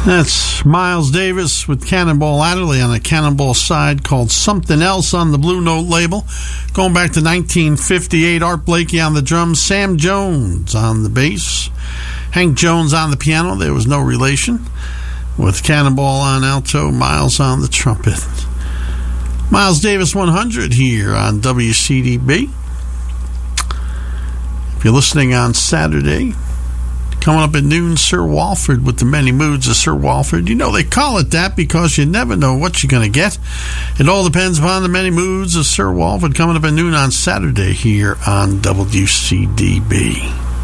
That's Miles Davis with Cannonball Adderley on a Cannonball side called Something Else on the Blue Note label. Going back to 1958, Art Blakey on the drums, Sam Jones on the bass, Hank Jones on the piano. There was no relation. With Cannonball on alto, Miles on the trumpet. Miles Davis 100 here on WCDB. If you're listening on Saturday, coming up at noon, Sir Walford with the Many Moods of Sir Walford. You know, they call it that because you never know what you're going to get. It all depends upon the Many Moods of Sir Walford coming up at noon on Saturday here on WCDB.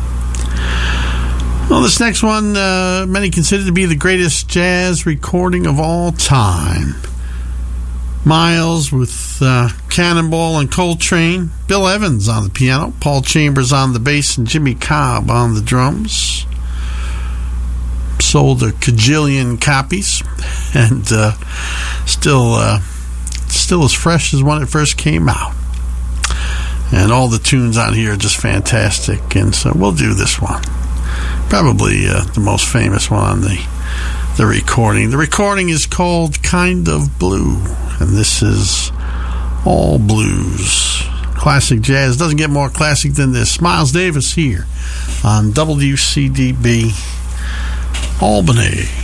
Well, this next one, many consider to be the greatest jazz recording of all time. Miles with Cannonball and Coltrane, Bill Evans on the piano, Paul Chambers on the bass, and Jimmy Cobb on the drums. Sold a cajillion copies, and still as fresh as when it first came out. And all the tunes on here are just fantastic, and so we'll do this one. Probably the most famous one on the recording. The recording is called Kind of Blue, and this is all blues. Classic jazz. Doesn't get more classic than this. Miles Davis here on WCDB Albany.